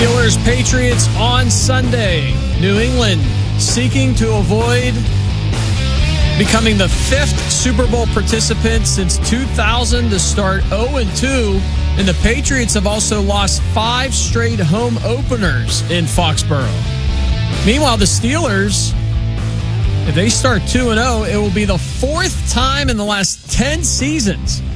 Steelers Patriots on Sunday. New England seeking to avoid becoming the fifth Super Bowl participant since 2000 to start 0-2. And the Patriots have also lost 5 straight home openers in Foxborough. Meanwhile, the Steelers, if they start 2-0, it will be the 4th time in the last 10 seasons